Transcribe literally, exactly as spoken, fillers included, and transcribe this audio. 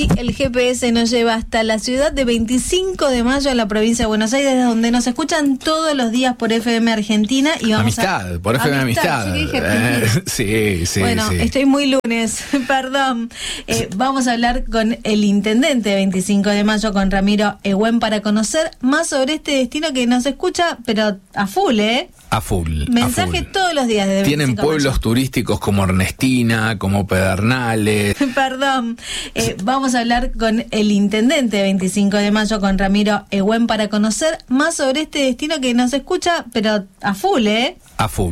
El G P S nos lleva hasta la ciudad de veinticinco de mayo en la provincia de Buenos Aires, donde nos escuchan todos los días por F M Argentina. Y vamos Amistad, a... por F M Amistad. Amistad. Eh, sí, sí, bueno, sí. estoy muy lunes, perdón. Eh, vamos a hablar con el intendente de veinticinco de mayo, con Ramiro Ehuen, para conocer más sobre este destino que nos escucha, pero a full, ¿eh? A full. Mensaje a full. todos los días desde Tienen veinticinco de pueblos mayo. turísticos como Ernestina, como Pedernales. Perdón. Eh, vamos a hablar con el intendente de veinticinco de mayo, con Ramiro Ehuen, para conocer más sobre este destino que nos escucha, pero a full, ¿eh? A full.